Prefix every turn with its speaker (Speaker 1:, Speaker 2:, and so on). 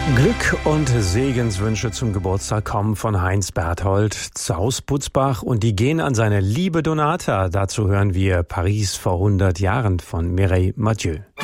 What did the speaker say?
Speaker 1: Glück und Segenswünsche zum Geburtstag kommen von Heinz Berthold aus Butzbach und die gehen an seine liebe Donata. Dazu hören wir Paris vor 100 Jahren von Mireille Mathieu.